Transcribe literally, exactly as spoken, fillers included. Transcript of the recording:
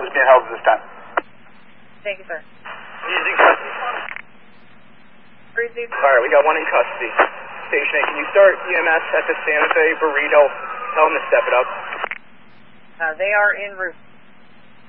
is being held at this time. Thank you, sir. He's in custody. Breezy. Alright, we got one in custody. Station eight, can you start E M S at the Santa Fe Burrito? Tell them to step it up. Uh, they are en route.